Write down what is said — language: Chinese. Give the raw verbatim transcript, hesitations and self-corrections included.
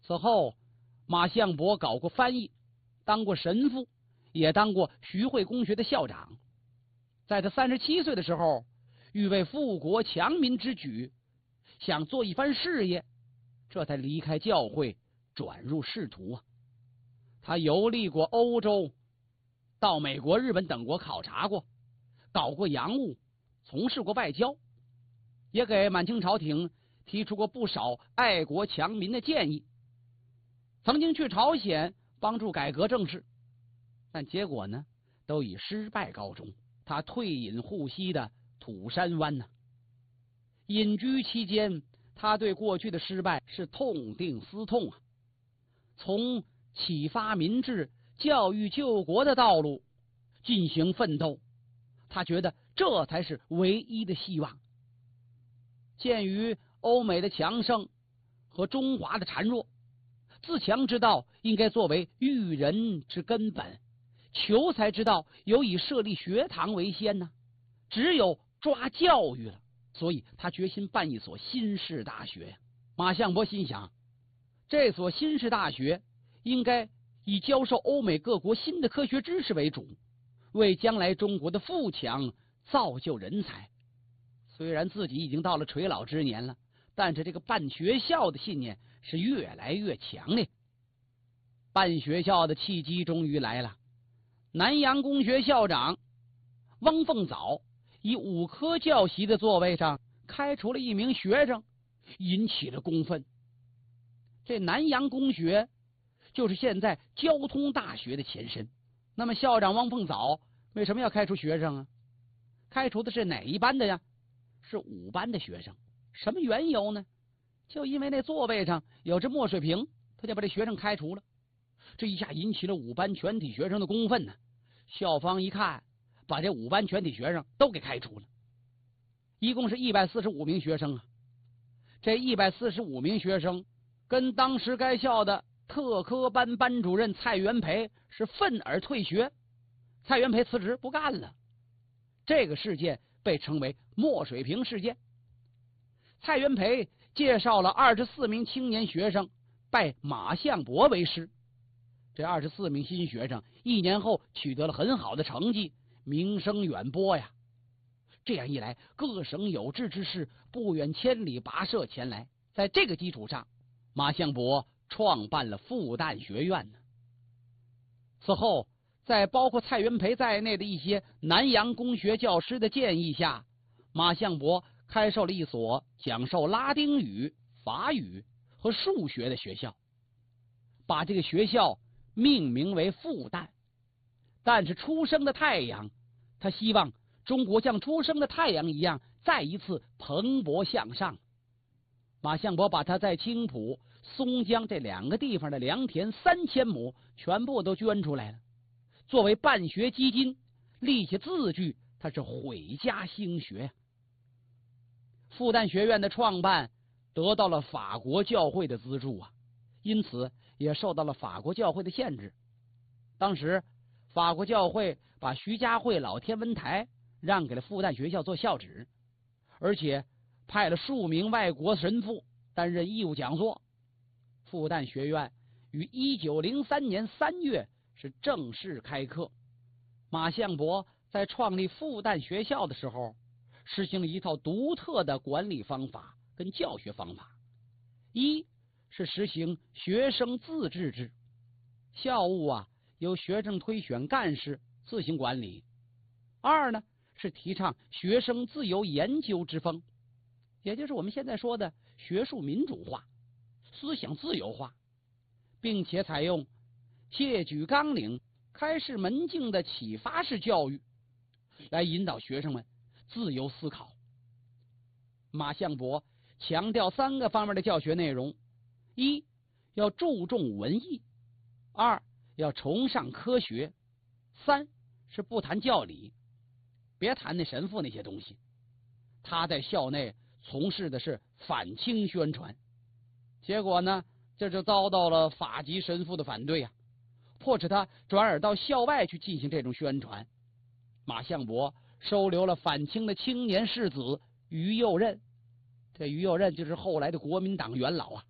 此后，马相伯搞过翻译，当过神父，也当过徐汇公学的校长。在他三十七岁的时候，欲为富国强民之举，想做一番事业，这才离开教会，转入仕途啊。他游历过欧洲，到美国、日本等国考察过，搞过洋务，从事过外交，也给满清朝廷提出过不少爱国强民的建议。曾经去朝鲜帮助改革政事，但结果呢，都以失败告终。他退隐护西的土山湾呢、啊，隐居期间，他对过去的失败是痛定思痛啊，从启发民智、教育救国的道路进行奋斗。他觉得这才是唯一的希望。鉴于欧美的强盛和中华的孱弱，自强之道应该作为育人之根本，求才之道有以设立学堂为先呢、啊，只有抓教育了。所以他决心办一所新式大学呀。马相伯心想，这所新式大学应该以教授欧美各国新的科学知识为主，为将来中国的富强造就人才。虽然自己已经到了垂老之年了，但是这个办学校的信念是越来越强烈。办学校的契机终于来了。南洋公学校长汪凤藻以五科教习的座位上开除了一名学生，引起了公愤。这南洋公学就是现在交通大学的前身。那么校长汪凤藻为什么要开除学生啊？开除的是哪一班的呀？是五班的学生。什么缘由呢？就因为那座位上有着墨水瓶，他就把这学生开除了。这一下引起了五班全体学生的公愤呢。校方一看，把这五班全体学生都给开除了。一共是一百四十五名学生啊。这一百四十五名学生跟当时该校的特科班班主任蔡元培是愤而退学。蔡元培辞职不干了。这个事件被称为墨水瓶事件。蔡元培介绍了二十四名青年学生拜马相伯为师。这二十四名新学生一年后取得了很好的成绩，名声远播呀。这样一来，各省有志之士不远千里跋涉前来。在这个基础上，马相伯创办了复旦学院呢。此后，在包括蔡元培在内的一些南洋公学教师的建议下，马相伯开设了一所讲授拉丁语、法语和数学的学校，把这个学校命名为复旦。但是初升的太阳，他希望中国像初升的太阳一样再一次蓬勃向上。马相伯把他在青浦、松江这两个地方的良田三千亩全部都捐出来了，作为办学基金，立下字据，他是毁家兴学。复旦学院的创办得到了法国教会的资助啊，因此也受到了法国教会的限制。当时法国教会把徐家汇老天文台让给了复旦学校做校址，而且派了数名外国神父担任义务讲座。复旦学院于一九零三年三月是正式开课。马相伯在创立复旦学校的时候，实行了一套独特的管理方法跟教学方法。一是实行学生自治制，校务啊由学生推选干事自行管理。二呢是提倡学生自由研究之风，也就是我们现在说的学术民主化、思想自由化，并且采用卸举纲领、开示门径的启发式教育，来引导学生们自由思考。马相伯强调三个方面的教学内容：一要注重文艺，二要崇尚科学，三是不谈教理，别谈那神父那些东西。他在校内从事的是反清宣传，结果呢，这就遭到了法籍神父的反对啊，迫使他转而到校外去进行这种宣传。马相伯收留了反清的青年士子于右任，这于右任就是后来的国民党元老啊。